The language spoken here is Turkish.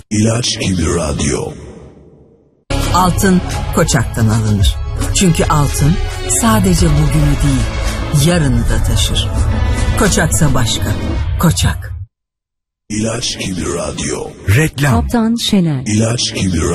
İlaç gibi radyo. Altın Koçak'tan alınır. Çünkü altın sadece bugünü değil, yarını da taşır. Koçaksa başka. Koçak. İlaç gibi radyo. Reklam. Kaptan Şener. İlaç gibi radyo.